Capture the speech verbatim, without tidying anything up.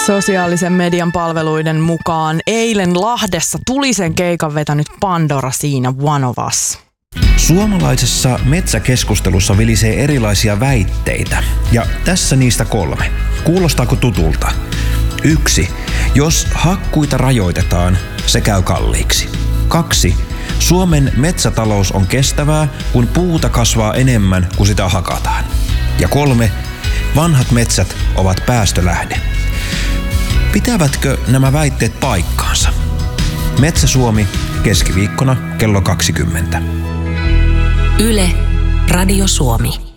Sosiaalisen median palveluiden mukaan eilen Lahdessa tulisen keikan vetänyt Pandora siinä One of Us. Suomalaisessa metsäkeskustelussa vilisee erilaisia väitteitä, ja tässä niistä kolme. Kuulostaako tutulta? Yksi. Jos hakkuita rajoitetaan, se käy kalliiksi. Kaksi. Suomen metsätalous on kestävää, kun puuta kasvaa enemmän kuin sitä hakataan. Ja kolme. Vanhat metsät ovat päästölähde. Pitävätkö nämä väitteet paikkaansa? Metsä Suomi keskiviikkona kello kaksikymmentä. Yle, Radio Suomi.